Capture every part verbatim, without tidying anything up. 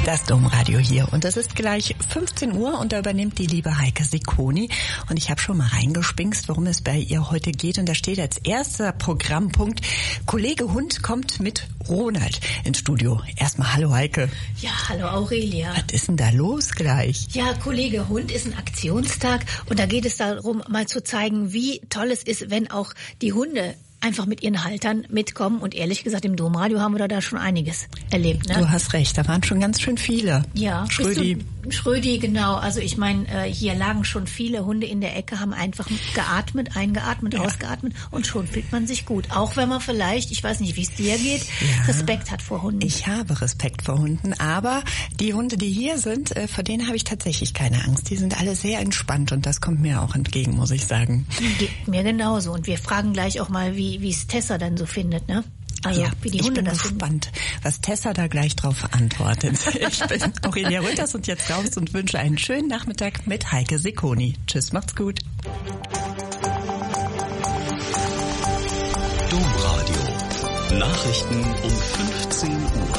Das Domradio hier und es ist gleich fünfzehn Uhr und da übernimmt die liebe Heike Sicconi und ich habe schon mal reingespinkst, worum es bei ihr heute geht und da steht als erster Programmpunkt, Kollege Hund kommt mit Ronald ins Studio. Erstmal hallo Heike. Ja, hallo Aurelia. Was ist denn da los gleich? Ja, Kollege Hund ist ein Aktionstag und da geht es darum, mal zu zeigen, wie toll es ist, wenn auch die Hunde einfach mit ihren Haltern mitkommen. Und ehrlich gesagt, im Domradio haben wir da schon einiges erlebt. Ne? Du hast recht, da waren schon ganz schön viele. Ja, Schrödi. Du, Schrödi, genau. Also ich meine, äh, hier lagen schon viele Hunde in der Ecke, haben einfach geatmet, eingeatmet, ja. ausgeatmet und schon fühlt man sich gut. Auch wenn man vielleicht, ich weiß nicht, wie es dir geht, ja. Respekt hat vor Hunden. Ich habe Respekt vor Hunden, aber die Hunde, die hier sind, äh, vor denen habe ich tatsächlich keine Angst. Die sind alle sehr entspannt und das kommt mir auch entgegen, muss ich sagen. Geht mir genauso. Und wir fragen gleich auch mal, wie wie es Tessa dann so findet, ne? Also, ja, wie die ich Hunde bin das gespannt, finden. Was Tessa da gleich drauf antwortet. Ich bin Aurelia Rütters und jetzt raus und wünsche einen schönen Nachmittag mit Heike Sicconi. Tschüss, macht's gut. Domradio. Nachrichten um fünfzehn Uhr.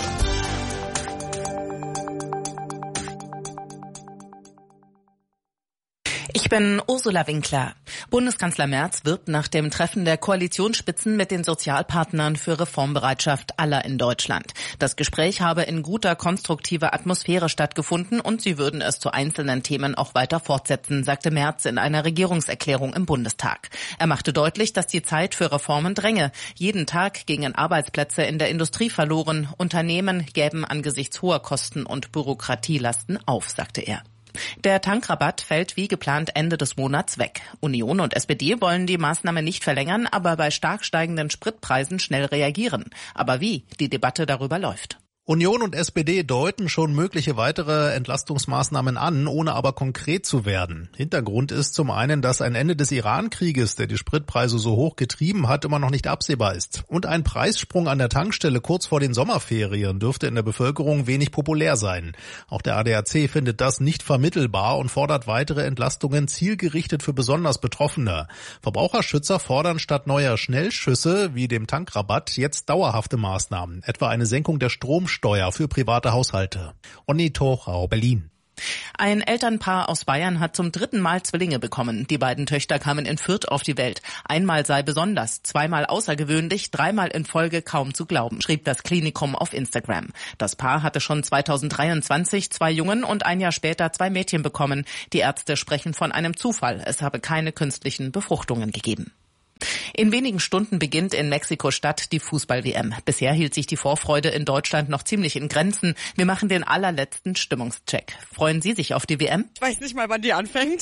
Ich bin Ursula Winkler. Bundeskanzler Merz wirbt nach dem Treffen der Koalitionsspitzen mit den Sozialpartnern für Reformbereitschaft aller in Deutschland. Das Gespräch habe in guter, konstruktiver Atmosphäre stattgefunden und sie würden es zu einzelnen Themen auch weiter fortsetzen, sagte Merz in einer Regierungserklärung im Bundestag. Er machte deutlich, dass die Zeit für Reformen dränge. Jeden Tag gingen Arbeitsplätze in der Industrie verloren. Unternehmen gäben angesichts hoher Kosten und Bürokratielasten auf, sagte er. Der Tankrabatt fällt wie geplant Ende des Monats weg. Union und S P D wollen die Maßnahme nicht verlängern, aber bei stark steigenden Spritpreisen schnell reagieren. Aber wie? Die Debatte darüber läuft. Union und S P D deuten schon mögliche weitere Entlastungsmaßnahmen an, ohne aber konkret zu werden. Hintergrund ist zum einen, dass ein Ende des Iran-Krieges, der die Spritpreise so hoch getrieben hat, immer noch nicht absehbar ist. Und ein Preissprung an der Tankstelle kurz vor den Sommerferien dürfte in der Bevölkerung wenig populär sein. Auch der A D A C findet das nicht vermittelbar und fordert weitere Entlastungen zielgerichtet für besonders Betroffene. Verbraucherschützer fordern statt neuer Schnellschüsse wie dem Tankrabatt jetzt dauerhafte Maßnahmen, etwa eine Senkung der Strom Steuer für private Haushalte. Onni Torau, Berlin. Ein Elternpaar aus Bayern hat zum dritten Mal Zwillinge bekommen. Die beiden Töchter kamen in Fürth auf die Welt. Einmal sei besonders, zweimal außergewöhnlich, dreimal in Folge kaum zu glauben, schrieb das Klinikum auf Instagram. Das Paar hatte schon zweitausenddreiundzwanzig zwei Jungen und ein Jahr später zwei Mädchen bekommen. Die Ärzte sprechen von einem Zufall. Es habe keine künstlichen Befruchtungen gegeben. In wenigen Stunden beginnt in Mexiko-Stadt die Fußball-W M. Bisher hielt sich die Vorfreude in Deutschland noch ziemlich in Grenzen. Wir machen den allerletzten Stimmungscheck. Freuen Sie sich auf die W M? Ich weiß nicht mal, wann die anfängt.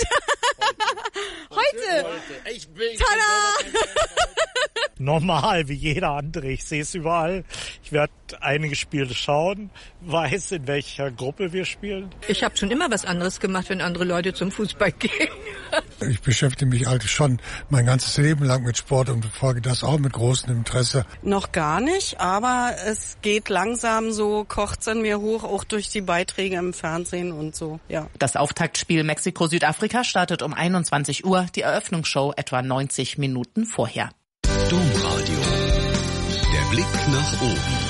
Heute! Heute. Ich bin Tada! Normal, wie jeder andere. Ich sehe es überall. Ich werde einige Spiele schauen, weiß, in welcher Gruppe wir spielen. Ich habe schon immer was anderes gemacht, wenn andere Leute zum Fußball gehen. Ich beschäftige mich halt schon mein ganzes Leben lang mit Sport und verfolge das auch mit großem Interesse. Noch gar nicht, aber es geht langsam so, kocht's in mir hoch, auch durch die Beiträge im Fernsehen und so, ja. Das Auftaktspiel Mexiko-Südafrika startet um einundzwanzig Uhr, die Eröffnungsshow etwa neunzig Minuten vorher. Domradio. Der Blick nach oben.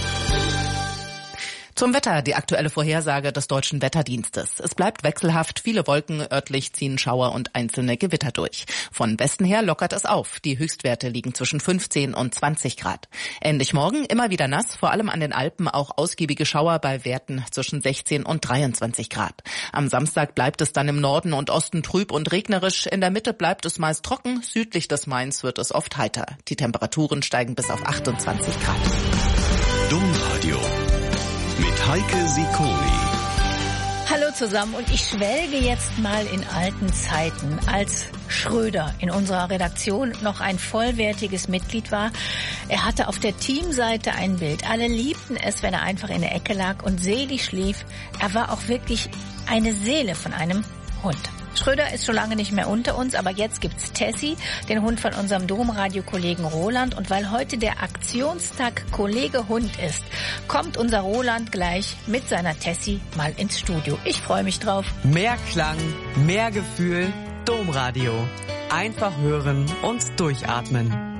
Zum Wetter, die aktuelle Vorhersage des Deutschen Wetterdienstes. Es bleibt wechselhaft, viele Wolken, örtlich ziehen Schauer und einzelne Gewitter durch. Von Westen her lockert es auf. Die Höchstwerte liegen zwischen fünfzehn und zwanzig Grad. Ähnlich morgen immer wieder nass, vor allem an den Alpen auch ausgiebige Schauer bei Werten zwischen sechzehn und dreiundzwanzig Grad. Am Samstag bleibt es dann im Norden und Osten trüb und regnerisch. In der Mitte bleibt es meist trocken, südlich des Mains wird es oft heiter. Die Temperaturen steigen bis auf achtundzwanzig Grad. Domradio. Mit Heike Sicconi. Hallo zusammen und ich schwelge jetzt mal in alten Zeiten, als Schröder in unserer Redaktion noch ein vollwertiges Mitglied war. Er hatte auf der Teamseite ein Bild. Alle liebten es, wenn er einfach in der Ecke lag und selig schlief. Er war auch wirklich eine Seele von einem Hund. Schröder ist schon lange nicht mehr unter uns, aber jetzt gibt's Tessie, den Hund von unserem Domradio-Kollegen Roland. Und weil heute der Aktionstag Kollege Hund ist, kommt unser Roland gleich mit seiner Tessie mal ins Studio. Ich freue mich drauf. Mehr Klang, mehr Gefühl, Domradio. Einfach hören und durchatmen.